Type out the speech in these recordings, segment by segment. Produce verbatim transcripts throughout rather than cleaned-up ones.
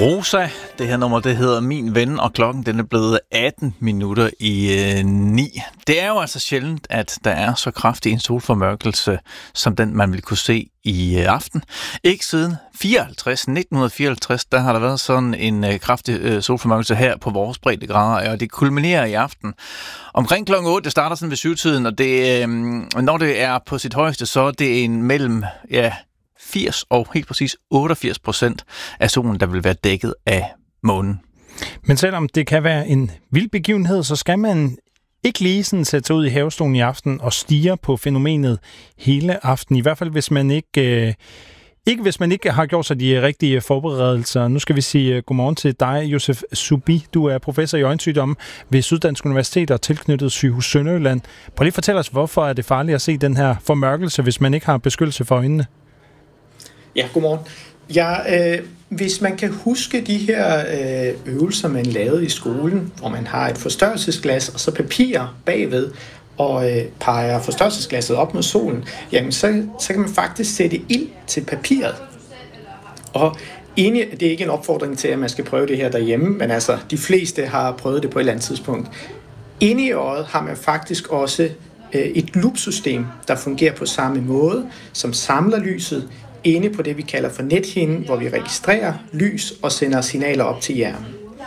Rosa, det her nummer, det hedder Min Ven, og klokken den er blevet atten minutter i øh, ni. Det er jo altså sjældent, at der er så kraftig en solformørkelse, som den man vil kunne se i øh, aften. Ikke siden fireoghalvtreds, nitten fireoghalvtreds, der har der været sådan en øh, kraftig øh, solformørkelse her på vores breddegrader, og det kulminerer i aften. Omkring klokken otte, det starter sådan ved syvtiden, og det, øh, når det er på sit højeste, så er det en mellem, ja, firs og helt præcis otteogfirs procent af solen, der vil være dækket af månen. Men selvom det kan være en vild begivenhed, så skal man ikke lige sådan sætte sig ud i havestolen i aften og stirre på fænomenet hele aften. I hvert fald, hvis man ikke, øh, ikke, hvis man ikke har gjort sig de rigtige forberedelser. Nu skal vi sige uh, godmorgen til dig, Josef Zubi. Du er professor i øjensygdomme ved Syddansk Universitet og tilknyttet Sygehus Sønderjylland. Prøv lige at fortælle os, hvorfor er det farligt at se den her formørkelse, hvis man ikke har beskyttelse for øjnene? Ja, godmorgen. Ja, øh, hvis man kan huske de her øh, øvelser, man lavede i skolen, hvor man har et forstørrelsesglas og så papir bagved, og øh, peger forstørrelsesglasset op mod solen, jamen så, så kan man faktisk sætte ild til papiret. Og egentlig, det er ikke en opfordring til, at man skal prøve det her derhjemme, men altså, de fleste har prøvet det på et eller andet tidspunkt. Inde i øjet har man faktisk også øh, et loopsystem, der fungerer på samme måde, som samler lyset inde på det, vi kalder for nethinden, hvor vi registrerer lys og sender signaler op til hjernen.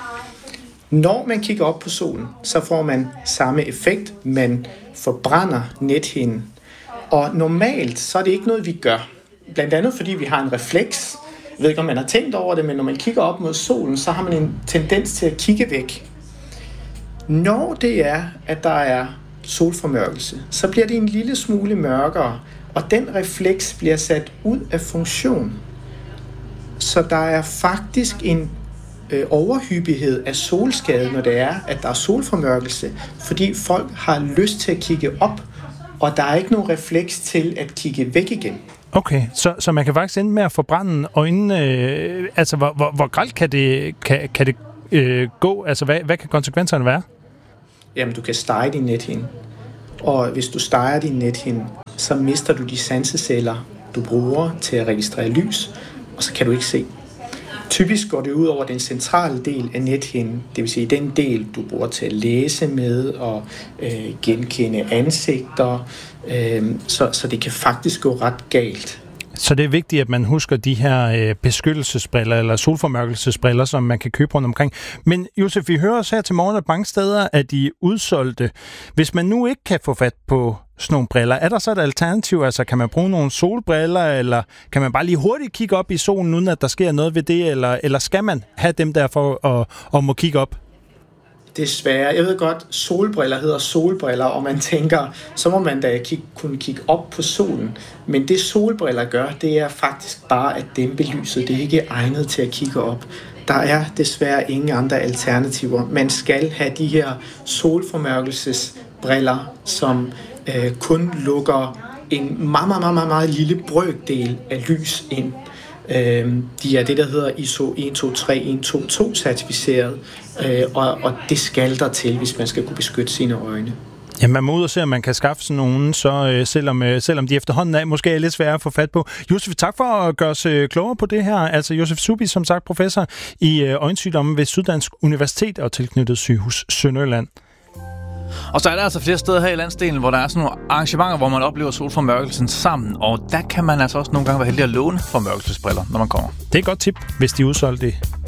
Når man kigger op på solen, så får man samme effekt, man forbrænder nethinden. Og normalt, så er det ikke noget, vi gør. Blandt andet, fordi vi har en refleks. Jeg ved ikke, om man har tænkt over det, men når man kigger op mod solen, så har man en tendens til at kigge væk. Når det er, at der er solformørkelse, så bliver det en lille smule mørkere, og den refleks bliver sat ud af funktion. Så der er faktisk en øh, overhyppighed af solskade, når det er, at der er solformørkelse, fordi folk har lyst til at kigge op, og der er ikke nogen refleks til at kigge væk igen. Okay, så, så man kan faktisk ende med at forbrænde øjnene. Øh, altså, hvor, hvor, hvor grelt kan det, kan, kan det øh, gå? Altså, hvad, hvad kan konsekvenserne være? Jamen, du kan stege din nethinde. Og hvis du steger din nethinde, så mister du de sanseceller, du bruger til at registrere lys, og så kan du ikke se. Typisk går det ud over den centrale del af nethinden, det vil sige den del, du bruger til at læse med og øh, genkende ansigter, øh, så, så det kan faktisk gå ret galt. Så det er vigtigt, at man husker de her øh, beskyttelsesbriller eller solformørkelsesbriller, som man kan købe rundt omkring. Men Josef, vi hører også her til morgen, at mange steder er de udsolgte. Hvis man nu ikke kan få fat på sådan nogle briller, er der så et alternativ? Altså, kan man bruge nogle solbriller, eller kan man bare lige hurtigt kigge op i solen, uden at der sker noget ved det, eller, eller skal man have dem der for at, at må kigge op? Desværre. Jeg ved godt, solbriller hedder solbriller, og man tænker, så må man da kigge, kunne kigge op på solen. Men det solbriller gør, det er faktisk bare at dæmpe lyset. Det er ikke egnet til at kigge op. Der er desværre ingen andre alternativer. Man skal have de her solformørkelsesbriller, som øh, kun lukker en meget, meget, meget, meget lille brøkdel af lys ind. De er det, der hedder I S O et to tre et to to certificeret, og, og det skal der til, hvis man skal kunne beskytte sine øjne. Ja, man må ud og se, om man kan skaffe sådan nogen, så øh, selvom, øh, selvom de efterhånden er måske er lidt svære at få fat på. Josef, tak for at gøre os øh, klogere på det her. Altså Josef Zubi, som sagt professor i øh, øjensygdomme ved Syddansk Universitet og tilknyttet Sygehus Sønderjylland. Og så er der altså flere steder her i landsdelen, hvor der er sådan nogle arrangementer, hvor man oplever solformørkelsen sammen. Og der kan man altså også nogle gange være heldig at låne formørkelsesbriller, når man kommer. Det er et godt tip, hvis de er udsolgt